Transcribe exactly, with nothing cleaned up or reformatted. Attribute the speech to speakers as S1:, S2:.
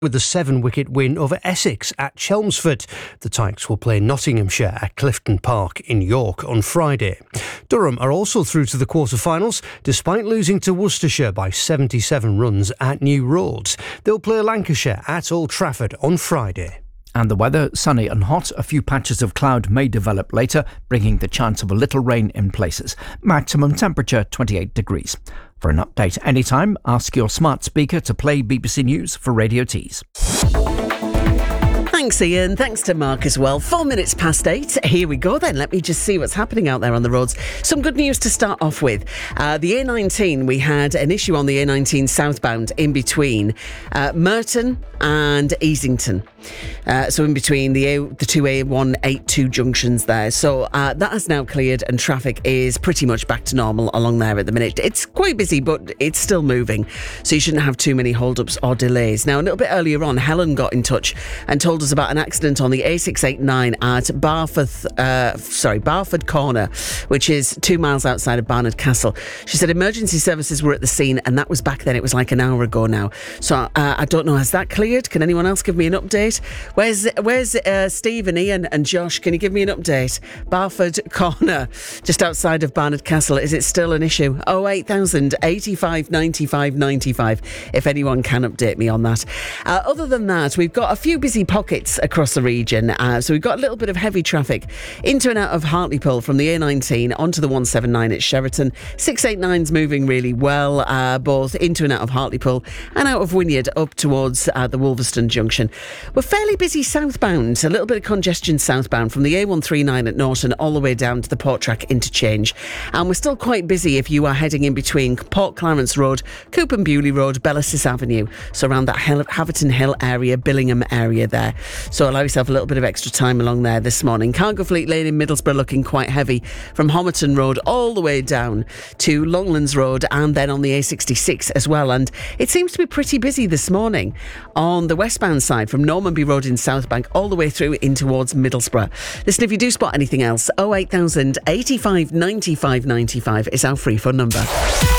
S1: with a seven-wicket win over Essex at Chelmsford. The Tykes will play Nottinghamshire at Clifton Park in York on Friday. Durham are also through to the quarter-finals, despite losing to Worcestershire by seventy-seven runs at New Roads. They'll play Lancashire at Old Trafford on Friday.
S2: And the weather, sunny and hot. A few patches of cloud may develop later, bringing the chance of a little rain in places. Maximum temperature twenty-eight degrees. For an update anytime, ask your smart speaker to play B B C News for Radio Tees.
S3: Thanks, Ian. Thanks to Mark as well. Four minutes past eight. Here we go then. Let me just see what's happening out there on the roads. Some good news to start off with. Uh, the A nineteen, we had an issue on the A nineteen southbound in between uh, Merton and Easington. Uh, so in between the A, the two A one eighty-two junctions there. So uh, that has now cleared and traffic is pretty much back to normal along there at the minute. It's quite busy, but it's still moving. So you shouldn't have too many hold-ups or delays. Now, a little bit earlier on, Helen got in touch and told us about an accident on the A six eighty-nine at Barford, uh, sorry, Barford Corner, which is two miles outside of Barnard Castle. She said emergency services were at the scene, and that was back then. It was like an hour ago now. So uh, I don't know, has that cleared? Can anyone else give me an update? Where's where's uh, Steve and Ian and Josh? Can you give me an update? Barford Corner, just outside of Barnard Castle. Is it still an issue? oh eight thousand eighty-five ninety-five ninety-five. If anyone can update me on that. Uh, other than that, we've got a few busy pockets across the region. Uh, so we've got a little bit of heavy traffic into and out of Hartlepool from the A nineteen onto the one seventy-nine at Sheraton. six eighty-nine's moving really well, uh, both into and out of Hartlepool and out of Wynyard up towards uh, the Wolverston Junction. We're fairly busy southbound, a little bit of congestion southbound from the A one thirty-nine at Norton all the way down to the Port Track interchange. And we're still quite busy if you are heading in between Port Clarence Road, Coop and Bewley Road, Bellasys Avenue. So around that Hill, Haverton Hill area, Billingham area there. So allow yourself a little bit of extra time along there this morning. Cargo Fleet Lane in Middlesbrough looking quite heavy from Homerton Road all the way down to Longlands Road and then on the A sixty-six as well. And it seems to be pretty busy this morning on the westbound side from Normanby Road in South Bank all the way through in towards Middlesbrough. Listen, if you do spot anything else, oh eight thousand eighty-five ninety-five ninety-five is our free phone number.